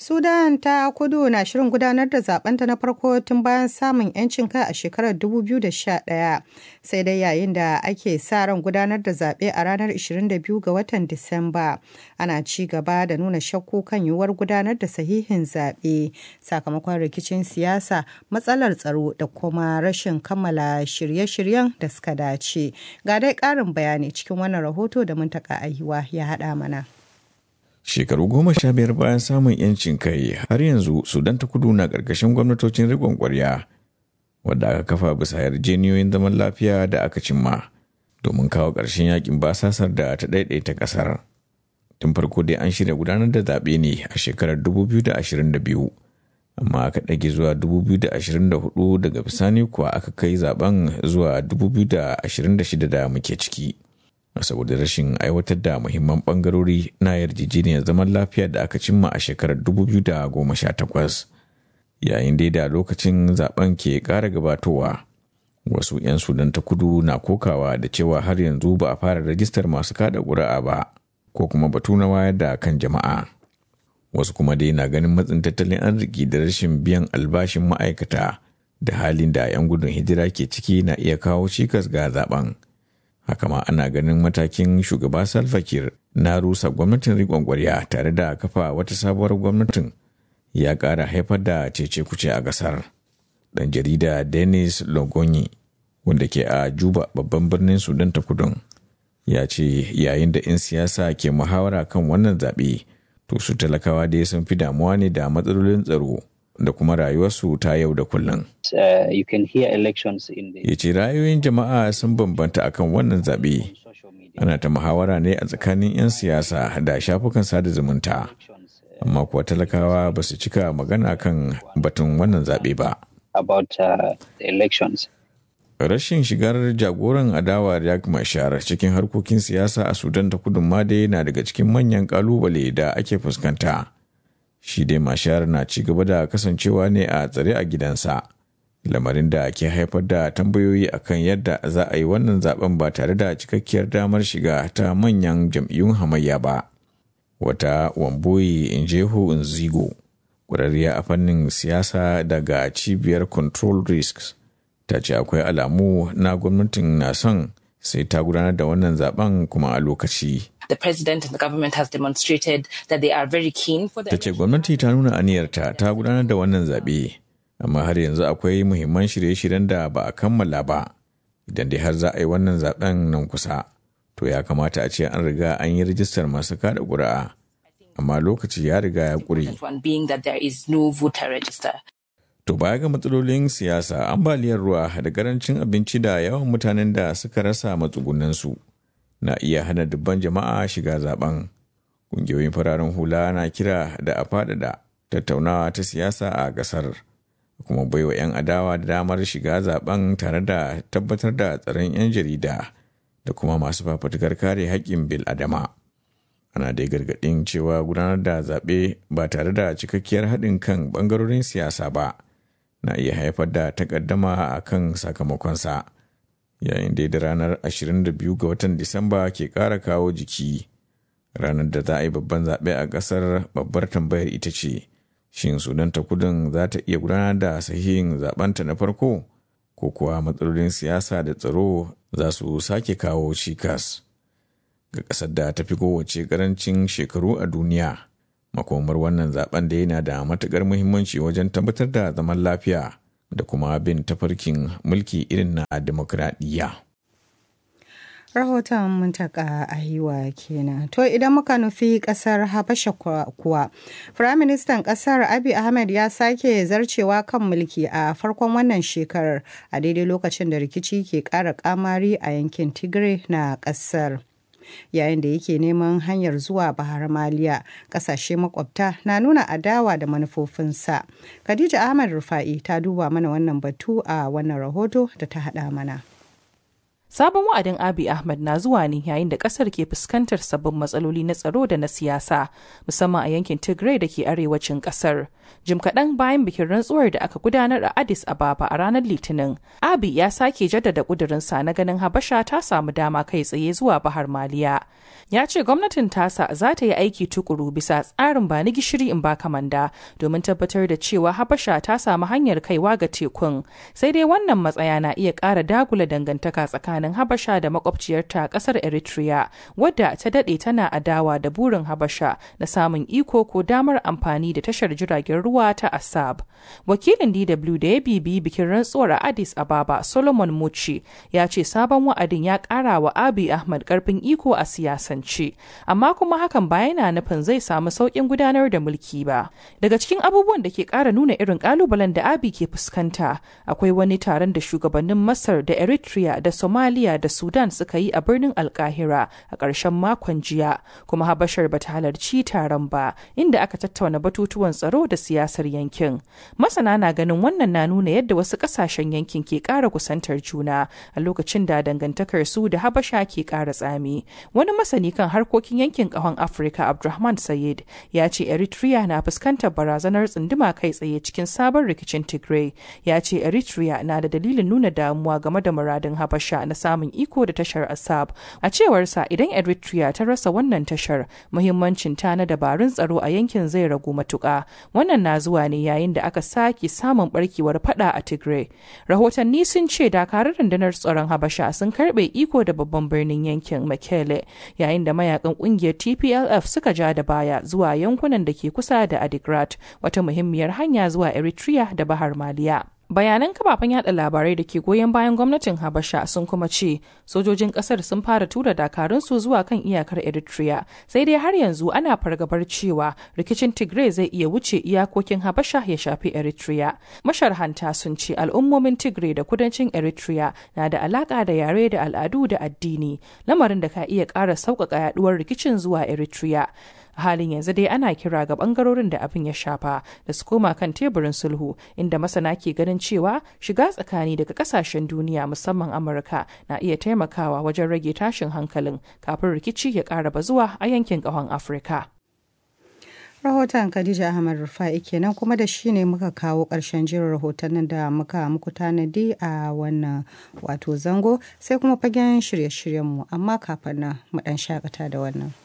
Sudan ta kudu na shirin gudanar da zabenta na farko tun bayan samun 'yancin kai a shekarar 2011, sai dai yayin da ake sa ran gudanar da zaɓe a ranar 22 ga watan Disamba, ana ci gaba da nuna shakku kan yiwuwar gudanar da sahihin zaɓe sakamakon rikicin siyasa, matsalar tsaro da kuma rashin kammala shirye-shiryen da suka dace. Ga dai ƙarin bayani cikin wannan rahoto da Muntaka Ahiwa ya haɗa mana. Shekaru 15 bayan samun 'yancin kai, har yanzu Sudan ta kudu na ƙarƙashin gwamnatocin riƙon ƙwarya, wadda aka kafa bisa yarjejeniyoyin zaman lafiya da aka cimma domin kawo ƙarshen yakin basasar da ta ɗaiɗaita ƙasar. Tun farko dai an shirya gudanar da zaɓe ne a shekarar 2022, amma aka ɗage zuwa 2024 daga bisani kuwa aka kai zaben zuwa 2026 da muke ciki. Saboda rashin aiwatar da muhimman bangarori na yarjejeniyar zaman lafiya da aka cimma a shekarar 2018, yayin da lokacin zaben ke ƙara gabatowa, wasu 'yan Sudan ta kudu na kokawa da cewa har yanzu ba a fara rajistar masu kada ƙuri'a ba, ko kuma batu na wayar da kan jama'a. Wasu kuma dai na ganin matsin tattalin arziki da rashin biyan albashin ma'aikata da halin da 'yan gudun hijira ke ciki na iya kawo cikas ga zaben. Haka ma ana ganin matakin shugaba Salva Kiir na rusa gwamnatin riƙon ƙwarya tare da kafa wata sabuwar gwamnatin ya ƙara haifar da cece-kuce a ƙasar. Ɗan jarida Denis Logonyi, wanda ke a Juba, babban birnin Sudan ta kudun, ya ce yayin da 'yan siyasa ke muhawara kan wannan zaɓe, to su talakawa dai sun fi damuwa ne da matsalolin tsaro da kuma rayuwarsu ta yau da kullum. Ya ce ra'ayoyin jama'a sun bambanta akan wannan zaɓe. Ana ta muhawara ne a tsakanin 'yan siyasa da shafukan sada zumunta, amma kuwa talakawa ba su cika magana kan batun wannan zaɓe ba. Rashin shigar jagoran adawa Riek Machar cikin harkokin siyasa a Sudan ta kudu ma dai na daga cikin manyan ƙalubale da ake fuskanta. Shi dai Machar na ci gaba da kasancewa ne a tsare a gidansa, lamarin da ke haifar da tambayoyi akan yadda za a yi wannan zaben ba tare da cikakkiyar damar shiga ta manyan jam'iyyun hamayya ba. Wata Wamboyi Injehu Nzigo, ƙwararriya a fannin siyasa daga cibiyar Control Risks, ta ce akwai alamu na gwamnatin na son sai ta gudanar da wannan zaben kuma a lokaci. The president and the government has demonstrated that they are very keen for the... Ta ce gwamnati ta nuna aniyarta ta gudanar da wannan zaɓe, amma har yanzu akwai muhimman shirye-shiryen da ba a kammala ba. Idan dai har za a yi wannan zaben nan kusa, to ya kamata a ce an riga an yi rijistar masu kada ƙuri'a, amma lokaci ya riga ya ƙure. To baya ga matsalolin siyasa, ambaliyar ruwa da karancin abinci da yawan mutanen da suka rasa matsugunansu na iya hana dubban jama'a shiga zaben. Ƙungiyoyin fararen hula na kira da a faɗaɗa tattaunawa ta siyasa a ƙasar, kuma baiwa 'yan adawa da damar shiga zaben tare da tabbatar da tsaron 'yan jarida da kuma masu fafutukar kare haƙƙin bil'adama. Ana dai gargaɗin cewa gudanar da zaɓe ba tare da cikakkiyar haɗin kan ɓangarorin siyasa ba na iya haifar da takaddama a kan sakamakonsa, yayin da ranar 22 ga watan Disamba ke ƙara kawo jiki. Ranar da za a yi babban zaɓe a ƙasar, babbar tambayar ita ce, shin Sudan ta kudun za ta iya gudanar da sahihin zaɓenta na farko, ko kuwa matsalolin siyasa da tsaro za su sake kawo cikas ga ƙasar da ta fi kowace ƙarancin shekaru a duniya? Makomar wannan zaben da yana da matuƙar muhimmanci wajen tabbatar da zaman lafiya da kuma bin tafarkin mulki irin na demokradiyya. Rahoton Muntaka Ahiwa kenan. To idan muka nufi kasar Habasha kuwa, Firaministan kasar Abiy Ahmed ya sake zarcewa kan mulki a farkon wannan shekarar a daidai lokacin da rikici ke ƙara kamari a yankin Tigray na kasar. Yayin da yake neman hanyar zuwa Bahar Maliya, kasashe makwabta na nuna adawa da manufofinsa. Khadija Ahmad Rufa'i ta duba mana wannan batu a wannan rahoto da ta haɗa mana. Sabon wa'adin Abiy Ahmed na zuwa ne yayin da kasar ke fuskantar sabbin matsaloli na tsaro da na siyasa, musamman a yankin Tigray da ke arewacin kasar. Jim kaɗan bayan bikin rantsuwar da aka gudanar a Addis Ababa a ranar Litinin, Abiy ya sake jaddada ƙudurinsa na ganin Habasha ta samu dama kai tsaye zuwa Bahar Maliya. Ya ce gwamnatin tasa za ta yi aiki tukuru bisa tsarin ba ni gishiri in ba kamanda domin tabbatar da cewa Habasha ta samu hanyar kaiwa ga tekun. Sai dai wannan matsaya na iya ƙara dagula dangantaka tsakanin Habasha da makwabciyarta ƙasar Eritrea, wadda ta daɗe tana adawa da burin Habasha na samun iko ko damar amfani da tashar jiragen ruwa ta Assab. Wakilin DW da ya bibi bikin rantsuwar a Addis Ababa, Solomon Mucci, ya ce sabon wa'adin ya ƙara wa Abiy Ahmed ƙarfin iko a siyasance, amma kuma hakan ba yana nufin zai samu sauƙin gudanar da mulki ba. Daga cikin abubuwan da ke ƙara nuna irin ƙalubalen da Abiy ke fuskanta, akwai wani taron da shugabannin Masar da Eritrea da Somalia da Sudan suka yi a birnin Alkahira a ƙarshen makon jiya, kuma Habashar bata halarci taron ba, inda aka tattauna batutuwan tsaro da siyasar yankin. Masana na ganin wannan na nuna yadda wasu ƙasashen yankin ke ƙara kusantar juna a lokacin da dangantakar su da Habasha ke ƙara tsami. Wani masani kan harkokin yankin ƙahon Afirka, Abdulrahman Sayed, ya ce Eritrea na fuskantar barazanar tsunduma kai tsaye cikin sabon rikicin Tigray. Ya ce Eritrea na da dalilin nuna damuwa game da muradin Habasha na samun iko da tashar Assab. A cewarsa, idan Eritrea ta rasa wannan tashar, muhimmancin ta na dabarun tsaro a yankin zai ragu matuƙa. Wannan na zuwa ne yayin da aka sake samun barkewar fada a Tigray. Rahotanni sun ce dakarun rundunar tsaron Habasha sun karbe iko da babban birnin yankin Mekele, yayin da mayakan kungiyar TPLF suka ja da baya zuwa yankunan da ke kusa da Adigrat, wata muhimmiyar hanya zuwa Eritrea da Bahar Maliya. Bayanan kafafen yada labarai da ke goyon bayan gwamnatin Habasha sun kuma ce sojojin kasar sun fara tura dakarunsu zuwa kan iyakar Eritrea, sai dai har yanzu ana fargabar cewa rikicin Tigray zai iya wuce iyakokin Habasha ya shafi Eritrea. Masharhanta sun ce al'ummomin Tigray da kudancin Eritrea na da alaka da yare da al'adu da addini, lamarin da ka iya ƙara sauƙaƙa yaduwar rikicin zuwa Eritrea. A halin yanzu dai ana kira ga bangarorin da abin ya shafa da su koma kan teburin sulhu, inda masana ke ganin cewa shiga tsakani daga kasashen duniya musamman Amurka na iya taimakawa wajen rage tashin hankalin kafin rikici ya ƙara bazuwa a yankin ƙahon Afirka. Rahoton Khadija Ahmad Rufa'i kenan, kuma da shi ne muka kawo ƙarshen jirin rahotannin da muka muku tanadi a wannan wato zango, sai kuma fagen shirye-shiryenmu, amma kafin nan mu ɗan shakata da wannan.